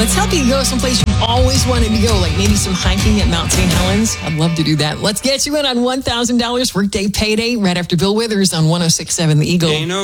Let's help you go someplace you've always wanted to go, like maybe some hiking at Mount St. Helens. I'd love to do that. Let's get you in on $1,000 workday payday right after Bill Withers on 106.7 The Eagle.